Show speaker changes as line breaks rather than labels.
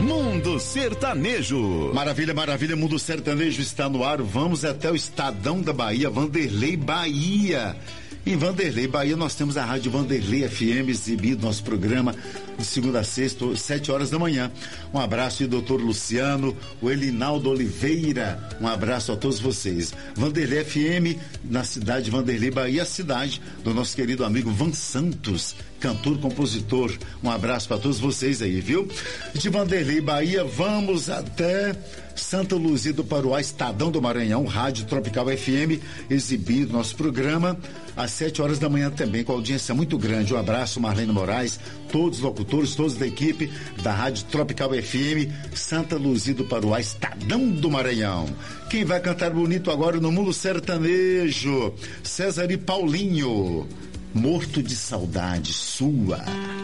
Mundo Sertanejo.
Maravilha, maravilha, Mundo Sertanejo está no ar. Vamos até o Estadão da Bahia, Vanderlei Bahia. Em Vanderlei Bahia nós temos a Rádio Vanderlei FM exibido nosso programa de segunda a sexta, 7 horas da manhã. Um abraço do doutor Luciano, o Elinaldo Oliveira, um abraço a todos vocês. Vanderlei FM na cidade de Vanderlei Bahia, a cidade do nosso querido amigo Van Santos, cantor, compositor. Um abraço para todos vocês aí, viu? De Vanderlei Bahia vamos até Santa Luzia do Paruá, Estadão do Maranhão, Rádio Tropical FM, exibido nosso programa às 7 horas da manhã também, com audiência muito grande. Um abraço, Marlene Moraes, todos os locutores, todos da equipe da Rádio Tropical FM, Santa Luzia do Paruá, Estadão do Maranhão. Quem vai cantar bonito agora no Mundo Sertanejo? César e Paulinho, Morto de Saudade Sua.